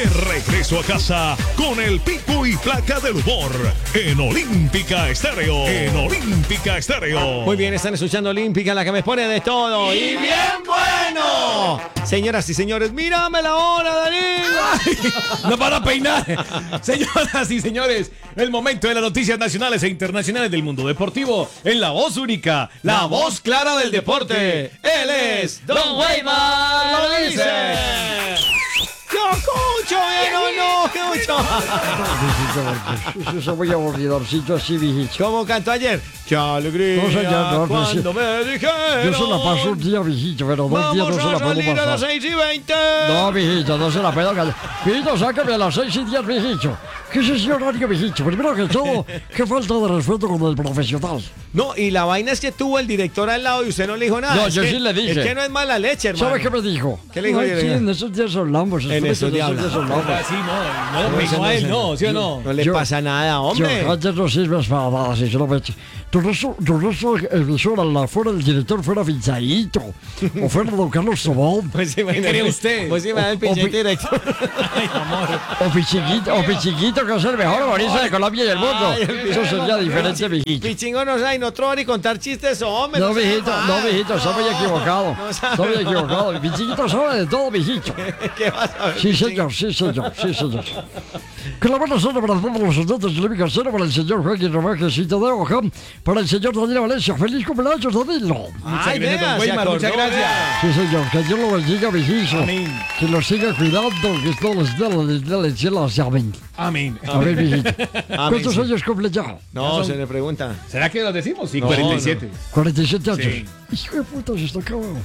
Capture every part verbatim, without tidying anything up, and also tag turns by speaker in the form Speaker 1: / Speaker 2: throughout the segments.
Speaker 1: De regreso a casa con el pico y placa del humor en Olímpica Estéreo. En Olímpica Estéreo.
Speaker 2: Muy bien, están escuchando Olímpica, la que me pone de todo. ¡Y bien bueno! Señoras y señores, mírame la hora, Danilo.
Speaker 3: No para peinar. Señoras y señores, el momento de las noticias nacionales e internacionales del mundo deportivo en la voz única, la, la voz clara del deporte. Él es Don Weimar. Lo dice.
Speaker 2: ¡Yo escucho, eh! ¡No, no, escucho!
Speaker 4: Eso se voy aburridorcito así, viejito.
Speaker 2: ¿Cómo cantó ayer? ¡Qué alegría!
Speaker 4: No, señor, no, pues sí.
Speaker 2: Cuando me dijeron.
Speaker 4: Yo se la paso un día, viejito, pero dos días no se la puedo
Speaker 2: Vamos a salir a las
Speaker 4: pasar.
Speaker 2: seis y veinte.
Speaker 4: No, viejito, no se la puedo callar. Viejito, sácame a las seis y diez, viejito. ¿Qué es ese horario, viejito? Primero que todo, qué falta de respeto con el profesional.
Speaker 2: No, y la vaina es que tuvo el director al lado y usted no le dijo nada.
Speaker 4: No,
Speaker 2: es
Speaker 4: yo
Speaker 2: que,
Speaker 4: sí le dije.
Speaker 2: Es que no es mala leche, hermano.
Speaker 4: ¿Sabe qué me dijo?
Speaker 2: ¿Qué le dijo?
Speaker 4: Ay, sí, en esos días hablamos.
Speaker 2: En esos días
Speaker 4: hablamos.
Speaker 3: Así no, no,
Speaker 2: No,
Speaker 3: no, a él
Speaker 2: no,
Speaker 3: no, ¿sí o no?
Speaker 2: No le
Speaker 4: Yo-
Speaker 2: pasa nada, hombre.
Speaker 4: Yo, antes no sirves para nada, sinceramente. Tu resto, tu resto emisora, la fuera el director fuera Finzaíto, o fuera don Carlos Sobón,
Speaker 2: Pues sí,
Speaker 3: ¿Qué cree usted?
Speaker 2: Pues sí, me da el pinche
Speaker 4: O- o-
Speaker 2: director.
Speaker 3: Ay, amor.
Speaker 4: o Pichiquito, o Pichiquito, que es el mejor humorista de Colombia y el mundo.
Speaker 2: Ay, el
Speaker 4: Eso sería diferente, viejito.
Speaker 2: Pichingo no sabe, no trova ni contar chistes, hombre.
Speaker 4: No,
Speaker 2: sabe
Speaker 4: viejito,
Speaker 2: nada.
Speaker 4: no, viejito, está muy equivocado.
Speaker 2: No sabe
Speaker 4: Está muy
Speaker 2: nada.
Speaker 4: equivocado. El Pichiquito sabe de todo, viejito.
Speaker 2: ¿Qué vas a ver?
Speaker 4: Sí,
Speaker 2: Pichingo?
Speaker 4: señor, sí, señor, sí, señor. Que la buena cena para todos los estudiantes de Olímpica Cero, para el señor Joaquín Romajes y Tadeo Jam, para el señor Daniel Valencia. ¡Feliz cumpleaños, Danilo!
Speaker 3: Muchas
Speaker 2: Ay,
Speaker 3: gracias,
Speaker 2: vea,
Speaker 3: don
Speaker 2: se
Speaker 3: Weimar,
Speaker 2: acordó,
Speaker 3: muchas gracias.
Speaker 2: vea.
Speaker 4: Sí, señor, que Dios lo bendiga, viejito.
Speaker 3: Amén.
Speaker 4: Que lo siga cuidando, que todos los días del cielo se amén.
Speaker 3: Amén.
Speaker 4: A ver, viejito.
Speaker 2: Amén,
Speaker 4: ¿Cuántos
Speaker 2: sí.
Speaker 4: años cumple ya?
Speaker 2: No, se le pregunta.
Speaker 3: ¿Será que lo decimos? Sí,
Speaker 2: No,
Speaker 3: cuarenta y siete.
Speaker 4: cuarenta y siete años.
Speaker 3: Sí.
Speaker 4: Hijo de puta, se está acabando.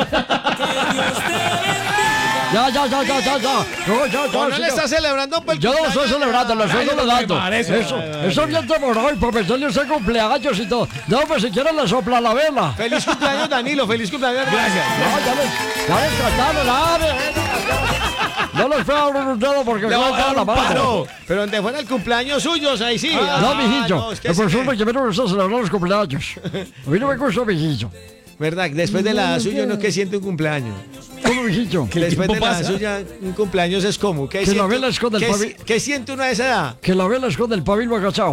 Speaker 4: Ya, ya, ya, ya, ya, ya. No, ya, ya,
Speaker 2: No, no le
Speaker 4: señor.
Speaker 2: está celebrando por el
Speaker 4: Yo no lo estoy
Speaker 2: cumpleaños.
Speaker 4: celebrando, lo estoy
Speaker 3: Ay,
Speaker 4: celebrando.
Speaker 3: no me
Speaker 4: Eso,
Speaker 3: parece.
Speaker 4: eso bien demorado y para meterle ese cumpleaños y todo. No, pues si quieren le sopla la vela.
Speaker 2: Feliz cumpleaños, Danilo. Feliz cumpleaños.
Speaker 3: Gracias.
Speaker 4: No, ya les, ya les trataron, nada. No les fue a abrir un dedo porque
Speaker 2: Le
Speaker 4: no
Speaker 2: voy a
Speaker 4: les
Speaker 2: dar
Speaker 4: la
Speaker 2: un
Speaker 4: mano.
Speaker 2: paro. Pero donde fuera el cumpleaños suyos, ahí sí.
Speaker 4: No,
Speaker 2: Ah,
Speaker 4: mijillo,
Speaker 2: no, es que
Speaker 4: el
Speaker 2: sí.
Speaker 4: profesor que a mí no me gusta celebrar los cumpleaños. A mí no me gusta, mijillo.
Speaker 2: ¿Verdad? Después de la suya, uno que siente un cumpleaños.
Speaker 4: ¿Cómo, mijillo?
Speaker 2: Después
Speaker 3: tiempo
Speaker 2: de la
Speaker 3: pasa?
Speaker 2: suya, un cumpleaños es como. ¿Qué
Speaker 4: Que la
Speaker 2: siente-
Speaker 4: vela esconde el
Speaker 2: qué
Speaker 4: pavi-
Speaker 2: si- ¿Qué siente uno a esa edad?
Speaker 4: Que la vela esconde el pabilo agachado.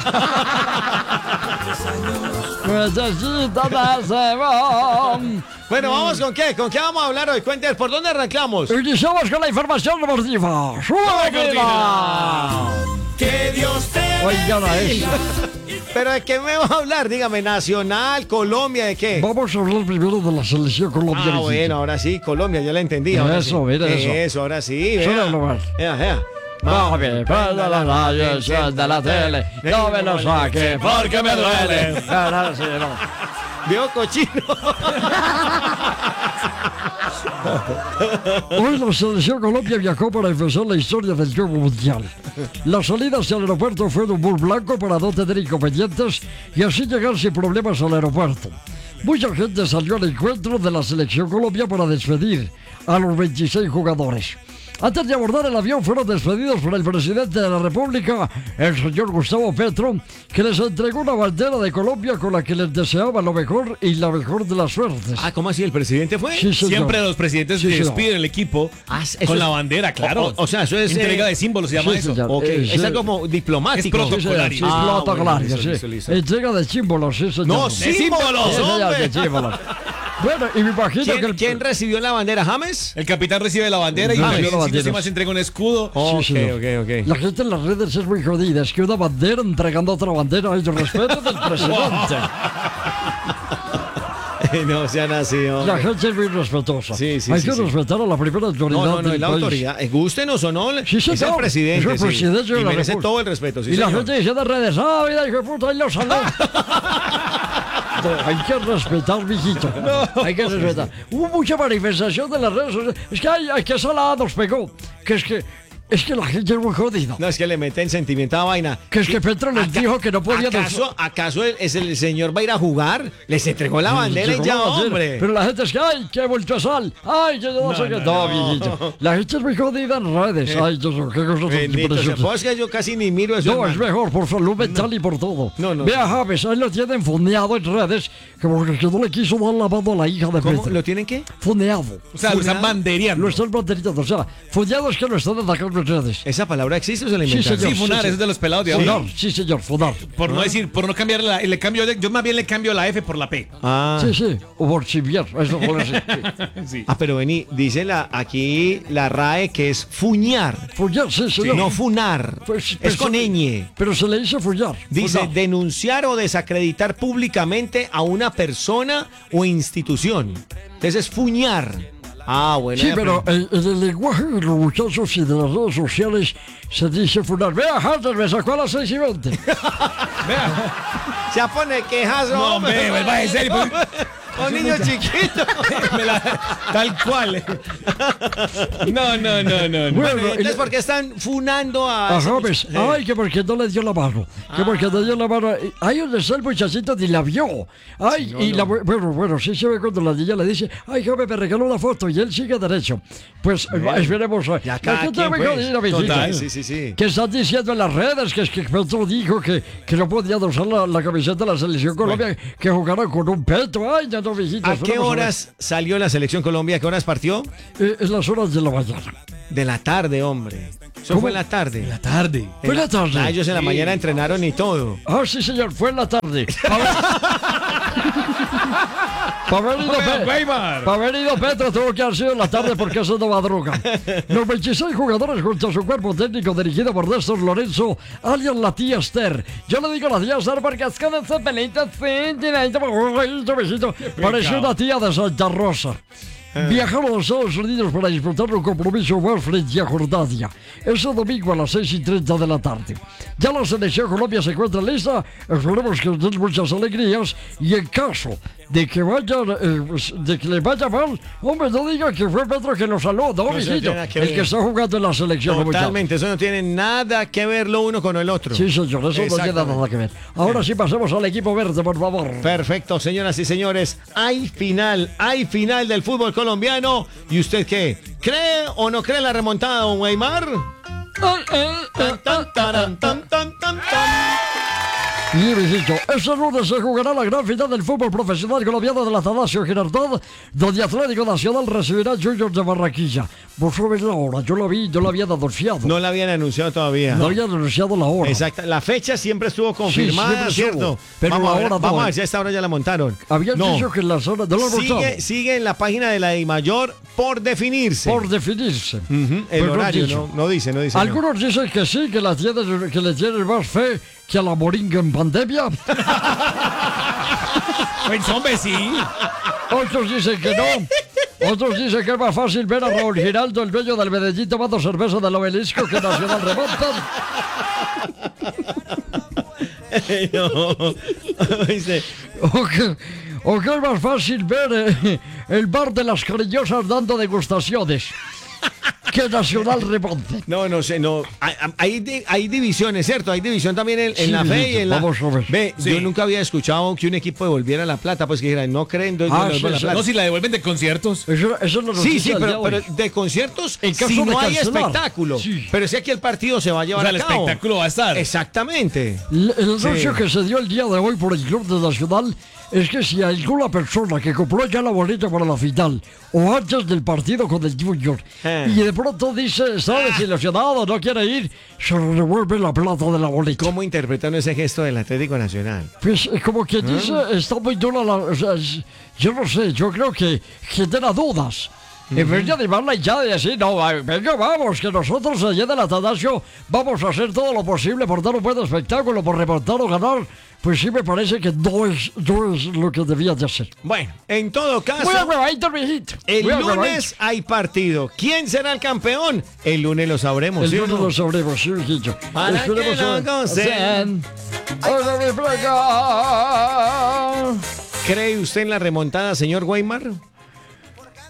Speaker 4: Necesita de ese bon.
Speaker 2: Bueno, vamos con qué, con qué vamos a hablar hoy. Cuéntenos, ¿por dónde arrancamos?
Speaker 4: Iniciamos con la información deportiva. ¡Súbela!
Speaker 3: Que Dios te
Speaker 4: Oigan a eso.
Speaker 2: ¿Pero de qué me va a hablar? Dígame, Nacional, Colombia, ¿de qué?
Speaker 4: Vamos a hablar primero de la selección Colombia.
Speaker 2: Ah,
Speaker 4: mijito.
Speaker 2: bueno, ahora sí, Colombia, ya la entendí. Ahora
Speaker 4: Eso,
Speaker 2: sí.
Speaker 4: mira eso.
Speaker 2: Eso, ahora sí.
Speaker 4: Suena
Speaker 2: Vea.
Speaker 4: el lugar.
Speaker 2: Vea, vea.
Speaker 4: Mami, prenda la radio, encienda la tele, no me lo saque porque me duele. Ahora sí, no.
Speaker 2: Veo cochino.
Speaker 4: Hoy la selección Colombia viajó para empezar la historia del juego mundial. La salida hacia el aeropuerto fue de un bus blanco para no tener inconvenientes y así llegar sin problemas al aeropuerto. Mucha gente salió al encuentro de la selección Colombia para despedir a los veintiséis jugadores. Antes de abordar el avión fueron despedidos por el presidente de la República, el señor Gustavo Petro, que les entregó una bandera de Colombia con la que les deseaba lo mejor y la mejor de las suertes.
Speaker 2: Ah, ¿cómo así? ¿El presidente fue?
Speaker 4: Sí, señor.
Speaker 3: Siempre los presidentes
Speaker 4: Sí, señor.
Speaker 3: despiden el equipo
Speaker 2: Ah, eso
Speaker 3: con
Speaker 2: es-
Speaker 3: la bandera, claro.
Speaker 2: O- o- o sea, eso es,
Speaker 3: entrega
Speaker 2: eh,
Speaker 3: de símbolos, se llama
Speaker 4: sí,
Speaker 3: eso.
Speaker 4: señor.
Speaker 2: Ok,
Speaker 4: Eh,
Speaker 2: es
Speaker 4: sí.
Speaker 2: algo como diplomático.
Speaker 3: Es
Speaker 4: Sí, señor,
Speaker 3: protocolario.
Speaker 4: sí,
Speaker 2: Ah, bueno,
Speaker 4: protocolario,
Speaker 2: listo,
Speaker 4: sí.
Speaker 2: listo, listo.
Speaker 4: Entrega de símbolos, sí, señor.
Speaker 2: No,
Speaker 4: sí,
Speaker 2: símbolos,
Speaker 4: señor,
Speaker 2: hombre.
Speaker 4: de símbolos. Bueno, y me imagino que
Speaker 2: ¿Quién,
Speaker 4: el...
Speaker 2: quién recibió la bandera? ¿James?
Speaker 3: El capitán recibe la bandera y
Speaker 4: Ah,
Speaker 3: el
Speaker 4: sí, la
Speaker 3: si no
Speaker 4: bandera.
Speaker 3: se más entrega un escudo.
Speaker 2: Ok,
Speaker 4: Sí, señor.
Speaker 2: ok, ok.
Speaker 4: La gente en las redes es muy jodida. Es que una bandera entregando otra bandera. Hay respeto del presidente.
Speaker 2: No sean así,
Speaker 4: La
Speaker 2: hombre.
Speaker 4: gente es muy respetuosa.
Speaker 2: Sí, sí,
Speaker 4: Hay
Speaker 2: sí,
Speaker 4: que
Speaker 2: sí.
Speaker 4: respetar a la primera autoridad
Speaker 2: No, no, no,
Speaker 4: del
Speaker 2: es la
Speaker 4: país.
Speaker 2: autoridad. Eh, Gústenos o no,
Speaker 4: Sí,
Speaker 2: es el
Speaker 4: señor.
Speaker 2: presidente.
Speaker 4: Es el
Speaker 2: sí.
Speaker 4: presidente de
Speaker 2: Y
Speaker 4: la
Speaker 2: merece
Speaker 4: República.
Speaker 2: todo el respeto, sí,
Speaker 4: y la
Speaker 2: señor.
Speaker 4: gente dice de redes, ¡ah, mira, hijo de puta, ahí lo saló! Hay que respetar, mijito. Hay que respetar. Hubo mucha manifestación de las redes sociales. Es que hay, hay que salada nos pegó. Que es que Es que la gente es muy jodida.
Speaker 2: No, es que le meten sentimiento a vaina.
Speaker 4: Que es que Petro les
Speaker 2: Acá-
Speaker 4: dijo que no podía...
Speaker 2: ¿Acaso, ¿acaso el, es el señor va a ir a jugar? Les entregó la bandera y
Speaker 4: Llegó
Speaker 2: ya,
Speaker 4: la bandera.
Speaker 2: hombre.
Speaker 4: Pero la gente es que, ay, que vuelto a sal. Ay, que yo no, sé qué. No, viejito. La gente es muy jodida en redes. Ay, yo sé qué cosas tan
Speaker 2: Bendito sea.
Speaker 4: impresionantes.
Speaker 2: Pues que yo casi ni miro eso.
Speaker 4: No, es
Speaker 2: hermano.
Speaker 4: mejor por salud mental y por todo.
Speaker 2: No, no.
Speaker 4: Vea, Javes, ahí lo tienen fondeado en redes, que porque que no le quiso dar lavado a la hija de
Speaker 2: ¿Cómo?
Speaker 4: Petro.
Speaker 2: ¿Lo tienen qué?
Speaker 4: Fondeado.
Speaker 3: O sea, lo están bandereando.
Speaker 4: Lo están banderizando. O sea, fondeado es que lo están atacando en redes.
Speaker 2: ¿Esa palabra existe o se la
Speaker 4: Sí,
Speaker 2: inventaron?
Speaker 4: señor.
Speaker 3: Sí, funar,
Speaker 4: sí,
Speaker 3: ese es de los pelados de ahora.
Speaker 4: Fundar, sí, señor, fundar.
Speaker 3: Por no decir, por no cambiar la, le cambio, yo más bien le cambio la F por la P.
Speaker 2: Ah.
Speaker 4: Sí, sí, o por chiviar, eso por así.
Speaker 3: Sí.
Speaker 2: Ah, pero vení, dice la, aquí la R A E que es fuñar,
Speaker 4: Follar, sí, señor.
Speaker 2: no funar.
Speaker 4: Pues,
Speaker 2: es
Speaker 4: pues,
Speaker 2: con ñ.
Speaker 4: Pero se le dice follar.
Speaker 2: Dice
Speaker 4: Fundar.
Speaker 2: denunciar o desacreditar públicamente a una persona o institución. Entonces es fuñar. Ah, bueno.
Speaker 4: Sí,
Speaker 2: ya
Speaker 4: pero
Speaker 2: aprendí.
Speaker 4: en, en el lenguaje de los muchachos y de las redes sociales se dice fundar. Vea, Hunter, me sacó a las seis y veinte.
Speaker 2: Se pone quejas,
Speaker 3: No,
Speaker 2: hombre.
Speaker 3: hombre, va en serio, pues.
Speaker 2: Un niño chiquito.
Speaker 3: Me la- tal cual. No, no, no, no. no.
Speaker 4: Bueno,
Speaker 2: Entonces,
Speaker 4: y-
Speaker 2: ¿por qué están funando a...
Speaker 4: A James,
Speaker 2: Eh,
Speaker 4: ay, que porque no le dio la mano, que porque no dio la mano. Ay, donde está el muchachito ni la vio. Ay, y la, bueno, bueno, sí se ve cuando la niña le dice, ay, James, me regaló una foto y él sigue derecho. Pues eh, esperemos. eh,
Speaker 2: Ya
Speaker 4: la
Speaker 2: cada
Speaker 4: gente
Speaker 2: quien,
Speaker 4: muy
Speaker 2: pues.
Speaker 4: jodida, mijito.
Speaker 3: Total.
Speaker 2: Sí, sí, sí.
Speaker 4: Que están diciendo en las redes que es que Petro dijo que, que no podía usar la, la camiseta de la selección Colombia, que jugara con un peto. Ay, ya no, mijito.
Speaker 2: ¿A
Speaker 4: eso
Speaker 2: qué
Speaker 4: no pasa
Speaker 2: horas salió la selección Colombia? ¿A qué horas partió?
Speaker 4: nada. Eh, es las horas de la mañana.
Speaker 2: De la tarde, homre. Eso
Speaker 4: ¿Cómo?
Speaker 2: fue en la tarde.
Speaker 3: La tarde.
Speaker 4: Fue en la tarde.
Speaker 2: Ah, ellos en la mañana entrenaron y todo.
Speaker 4: Ah, sí, señor, fue en la tarde. Para haber ido, Pe-
Speaker 3: Weimar.
Speaker 4: pa' haber ido Petro tuvo que haber sido en la tarde porque eso no madruga. Los veintiséis jugadores junto a su cuerpo técnico dirigido por Néstor Lorenzo, alias la tía Esther. Yo le digo la tía Esther porque es que en ese pelito parece una tía de Santa Rosa. Viajaron a los Estados Unidos para disputar un compromiso más frente a Jordania. Ese domingo a las seis y treinta de la tarde. Ya la selección Colombia se encuentra lista. Esperemos que den muchas alegrías. Y en caso de que vayan, eh, pues, de que le vaya mal, hombre, no digan que fue Petro que lo saludó, no,
Speaker 2: No, eso no
Speaker 4: mijito.
Speaker 2: tiene nada que
Speaker 4: El
Speaker 2: ver.
Speaker 4: que está jugando en la selección. como ya.
Speaker 2: Totalmente, eso no tiene nada que ver lo uno con el otro.
Speaker 4: Sí, señor, eso no tiene
Speaker 2: Exactamente.
Speaker 4: nada que ver. Ahora sí pasemos al equipo verde, por favor.
Speaker 2: Perfecto, señoras y señores. Hay final, hay final del fútbol colombiano. ¿Y usted qué? ¿Cree o no cree en la remontada, don Weimar?
Speaker 4: Ay, ay, ay,
Speaker 2: Tan, taran, tan, tan, tan, tan.
Speaker 4: Y, mijito, este lunes se jugará la gran final del fútbol profesional colombiano de la Atanasio Girardot, donde Atlético Nacional recibirá al Junior de Barranquilla. Vos sabés la hora, yo lo vi, yo lo había anunciado.
Speaker 2: No la habían anunciado todavía.
Speaker 4: No habían anunciado la hora.
Speaker 2: Exacto, la fecha siempre estuvo confirmada,
Speaker 4: siempre
Speaker 2: ¿cierto?
Speaker 4: estuvo, pero
Speaker 2: vamos
Speaker 4: la
Speaker 2: a ver,
Speaker 4: hora
Speaker 2: vamos
Speaker 4: no.
Speaker 2: a ver si a esta hora ya la montaron.
Speaker 4: Habían
Speaker 2: No.
Speaker 4: dicho que en la zona de la
Speaker 2: Sigue, sigue en la página de la DIMAYOR por definirse.
Speaker 4: por definirse.
Speaker 2: Ujú, el
Speaker 4: Pero no
Speaker 2: horario,
Speaker 4: dicho.
Speaker 2: no, no dice, no dice. no.
Speaker 4: Algunos dicen que sí, que, la tienen, que le tienen más fe que a la moringa en pandemia.
Speaker 3: Pues hombre, sí.
Speaker 4: Otros dicen que no. Otros dicen que es más fácil ver a Raúl Giraldo, el dueño del Medellín, tomando cerveza del Obelisco que Nacional remonta.
Speaker 2: No. Dice,
Speaker 4: O que, o que es más fácil ver eh, el bar de las cariñosas dando degustaciones que Nacional remonte.
Speaker 2: no, no sé, no. Hay, hay, di- hay divisiones, ¿cierto? Hay división también en, en
Speaker 4: Sí,
Speaker 2: la fe y
Speaker 4: Miguelito,
Speaker 2: en la.
Speaker 4: vamos a ver.
Speaker 2: Ve,
Speaker 3: Sí.
Speaker 2: yo nunca había escuchado que un equipo devolviera la plata, pues que dijeran, no creen, entonces
Speaker 4: Ah,
Speaker 2: yo les
Speaker 4: sí,
Speaker 2: doy la
Speaker 4: sí.
Speaker 2: plata.
Speaker 3: No, si la devuelven de conciertos.
Speaker 4: Eso, eso es la
Speaker 2: Sí,
Speaker 4: noticia
Speaker 2: sí,
Speaker 4: del día
Speaker 2: pero,
Speaker 4: de hoy.
Speaker 2: pero de conciertos,
Speaker 4: En caso
Speaker 2: si
Speaker 4: de
Speaker 2: no hay
Speaker 4: cancelar.
Speaker 2: espectáculo.
Speaker 4: Sí.
Speaker 2: Pero si aquí el partido se va a
Speaker 3: O
Speaker 2: llevar
Speaker 3: sea, el
Speaker 2: a cabo.
Speaker 3: espectáculo va a estar.
Speaker 2: Exactamente.
Speaker 4: El el anuncio
Speaker 2: Sí.
Speaker 4: que se dio el día de hoy por el Club de Nacional es que si alguna persona que compró ya la boleta para la final o antes del partido con el Junior
Speaker 2: Eh.
Speaker 4: y de pronto dice está desilusionado, no quiere ir, se le devuelve la plata de la boleta.
Speaker 2: ¿Cómo interpretan ese gesto del Atlético Nacional?
Speaker 4: Pues eh, como que dice, está muy dura la... O sea, es- yo no sé, yo creo que genera dudas. En vez de animarla y ya de decir, no, va- venga, vamos, que nosotros allá del Atanasio vamos a hacer todo lo posible por dar un buen espectáculo, por remontar o ganar, pues sí me parece que no es, no es lo que debía de hacer.
Speaker 2: Bueno, en todo caso,
Speaker 4: Muy agüevadito, mijito.
Speaker 2: el
Speaker 4: Muy agüevadito.
Speaker 2: lunes hay partido. ¿Quién será el campeón? El lunes lo sabremos,
Speaker 4: El
Speaker 2: ¿sí o
Speaker 4: lunes
Speaker 2: no?
Speaker 4: lo sabremos, sí, mijito.
Speaker 2: Para
Speaker 4: Esperemos
Speaker 2: que lo
Speaker 4: a-
Speaker 2: gocen.
Speaker 4: Oiga, mi placa.
Speaker 2: ¿Cree usted en la remontada, señor Weimar?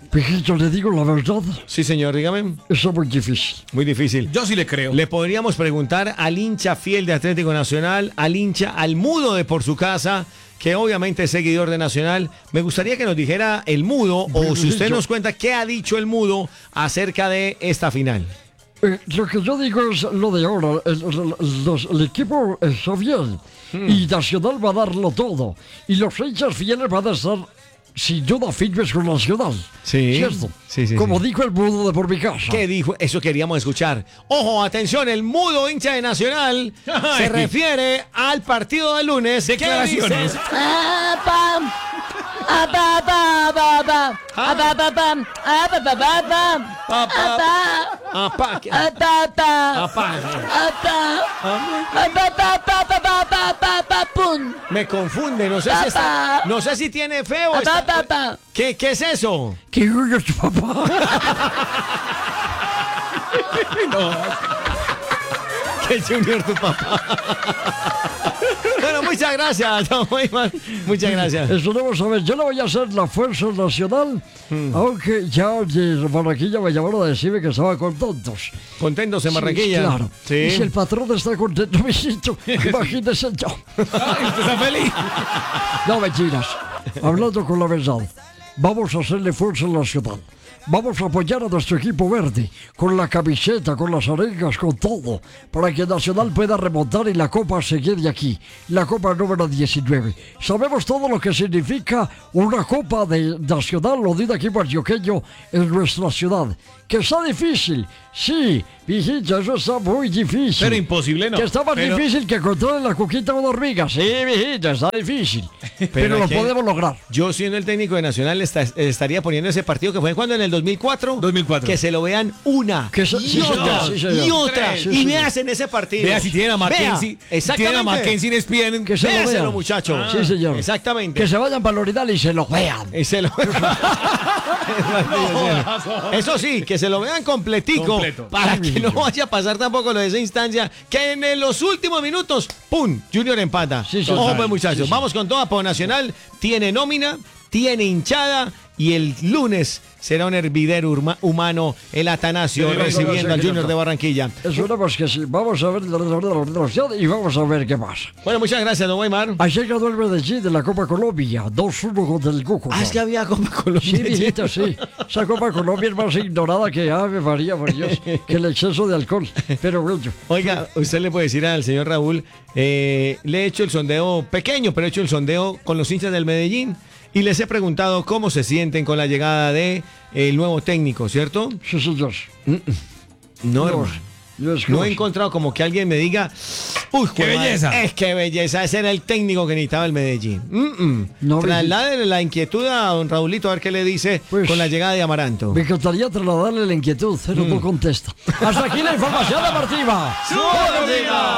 Speaker 4: Pijito, le digo la verdad,
Speaker 2: Sí, señor, dígame.
Speaker 4: eso es muy difícil.
Speaker 2: Muy difícil.
Speaker 3: Yo sí le creo.
Speaker 2: Le podríamos preguntar al hincha fiel de Atlético Nacional, al hincha, al mudo de por su casa, que obviamente es seguidor de Nacional. Me gustaría que nos dijera el mudo, o si usted nos cuenta qué ha dicho el mudo acerca de esta final.
Speaker 4: Eh, lo que yo digo es lo de ahora. El, el- los- el equipo está bien y Nacional va a darlo todo. Y los hinchas fieles van a estar sin duda firmes con Nacional.
Speaker 2: Sí,
Speaker 4: ¿Cierto?
Speaker 2: sí, sí,
Speaker 4: Como
Speaker 2: sí.
Speaker 4: dijo el mudo de por mi casa.
Speaker 2: ¿Qué dijo? Eso queríamos escuchar. Ojo, atención, el mudo hincha de Nacional se
Speaker 3: Ay.
Speaker 2: refiere al partido del lunes. ¿Qué
Speaker 3: Declaraciones.
Speaker 2: dice?
Speaker 5: Ah, pam. Ah, pa, pa, pa, pa. Ah, pa, pa, pam. Ah, pa, pa, pa, pam.
Speaker 2: Pa, pa.
Speaker 5: Ah, pa.
Speaker 2: Apa, ¿qué?
Speaker 5: Ah, pa, pa.
Speaker 2: Apa.
Speaker 5: Ah, pa. Ah, pa, pa, pa, pa, pa, pa, pa, pa, pum.
Speaker 2: Me confunde, no sé si está, no sé si tiene fe o
Speaker 5: Ah,
Speaker 2: está-
Speaker 5: pa, pa, pa.
Speaker 2: ¿Qué, ¿Qué es eso?
Speaker 4: ¿Qué digo tu papá?
Speaker 2: Que Junior tu papá. Bueno, muchas gracias, don Weimar. Muchas gracias.
Speaker 4: Eso no vamos a ver. Yo le voy a hacer la fuerza nacional, aunque ya de Barranquilla me llamaron a decirme que estaban contentos.
Speaker 2: Contentos en
Speaker 4: Sí,
Speaker 2: Barranquilla.
Speaker 4: claro.
Speaker 2: Sí.
Speaker 4: Y si el patrón está contento, mijito, imagínese yo.
Speaker 3: Ay, ¿usted está feliz?
Speaker 4: No mentiras. Hablando con la verdad, vamos a hacerle fuerza nacional. Vamos a apoyar a nuestro equipo verde, con la camiseta, con las arengas, con todo, para que Nacional pueda remontar y la Copa seguir de aquí, la Copa número diecinueve. Sabemos todo lo que significa una Copa de Nacional o de un equipo antioqueño en nuestra ciudad. Que está difícil, sí, viejito, eso está muy difícil.
Speaker 3: Pero imposible no.
Speaker 4: Que está más
Speaker 3: Pero-
Speaker 4: difícil que controlen la cuquita una hormiga. Sí, viejito, está difícil. Pero, lo
Speaker 2: es que
Speaker 4: podemos lograr.
Speaker 2: Yo, siendo el técnico de Nacional, esta- estaría poniendo ese partido que fue cuando en el dos mil cuatro.
Speaker 3: dos mil cuatro.
Speaker 2: Que se lo vean una
Speaker 4: Que se-
Speaker 2: y
Speaker 4: sí,
Speaker 2: otra
Speaker 4: señor, sí, señor.
Speaker 2: y otra.
Speaker 3: Tres.
Speaker 4: Sí,
Speaker 2: y
Speaker 4: señor.
Speaker 2: veas en ese partido.
Speaker 3: Vea si tienen a Mackenzie.
Speaker 2: Vea, exactamente.
Speaker 3: Tienen a Mackenzie en E S P N.
Speaker 4: Que se lo
Speaker 2: Véaselo,
Speaker 4: vean.
Speaker 2: muchachos.
Speaker 4: Sí, señor.
Speaker 2: Exactamente.
Speaker 4: Que se vayan para el Orinal y se lo vean.
Speaker 2: Y se lo- Eso sí, que se lo vean completico,
Speaker 3: Completo.
Speaker 2: para que no vaya a pasar tampoco lo de esa instancia, que en los últimos minutos, ¡pum! Junior empata.
Speaker 4: Sí, sí,
Speaker 2: Ojo
Speaker 4: total.
Speaker 2: pues, muchachos,
Speaker 4: Sí, sí.
Speaker 2: vamos con toda por Nacional, tiene nómina, tiene hinchada y el lunes será un hervidero urma- humano el Atanasio
Speaker 4: Sí, sí,
Speaker 2: recibiendo
Speaker 4: sí,
Speaker 2: al
Speaker 4: sí,
Speaker 2: Junior
Speaker 4: sí.
Speaker 2: de Barranquilla.
Speaker 4: Esperemos que sí. Vamos a ver la relación y vamos a ver qué pasa.
Speaker 2: Bueno, muchas gracias, don Weimar.
Speaker 4: Ayer ganó el Medellín de la Copa Colombia, dos uno contra el Cúcuta.
Speaker 2: Ah, es que había Copa Colombia.
Speaker 4: Sí, viejito, sí. Esa Copa Colombia es más ignorada que Ave María, por Dios, que el exceso de alcohol. Pero bueno.
Speaker 2: Oiga, usted le puede decir al señor Raúl, eh, le he hecho el sondeo pequeño, pero he hecho el sondeo con los hinchas del Medellín y les he preguntado cómo se sienten con la llegada de el nuevo técnico, ¿cierto?
Speaker 4: Sí, señor.
Speaker 2: No,
Speaker 4: No,
Speaker 2: hermano.
Speaker 4: no es
Speaker 2: No
Speaker 4: cosa.
Speaker 2: he encontrado como que alguien me diga, uy,
Speaker 3: ¡Qué
Speaker 2: jue madre,
Speaker 3: belleza!
Speaker 2: Es que belleza, ese era el técnico que necesitaba el Medellín. Mm, mm.
Speaker 4: No,
Speaker 2: Trasládele la inquietud a don Raulito a ver qué le dice
Speaker 4: Pues,
Speaker 2: con la llegada de Amaranto.
Speaker 4: Me encantaría trasladarle la inquietud, pero no contesta. Hasta aquí la información deportiva.
Speaker 2: ¡Súbalo, diga!